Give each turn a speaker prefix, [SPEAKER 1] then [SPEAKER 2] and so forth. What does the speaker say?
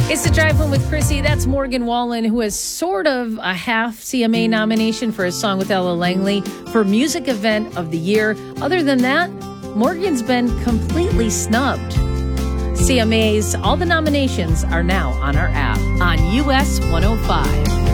[SPEAKER 1] It's the Drive Home with Chrissy. That's Morgan Wallen, who has sort of a half CMA nomination for his song with Ella Langley for Music Event of the Year. Other than that, Morgan's been completely snubbed. CMA's all the nominations are now on our app on US 105.